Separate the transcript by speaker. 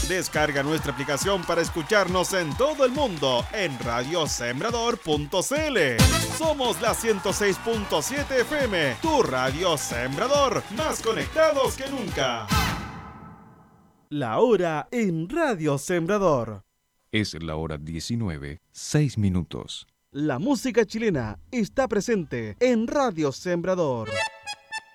Speaker 1: Descarga nuestra aplicación para escucharnos en todo el mundo en radiosembrador.cl. Somos la 106.7 FM, tu radio Sembrador, más conectados que nunca. La hora en Radio Sembrador.
Speaker 2: Es la hora 19:06.
Speaker 1: La música chilena está presente en Radio Sembrador.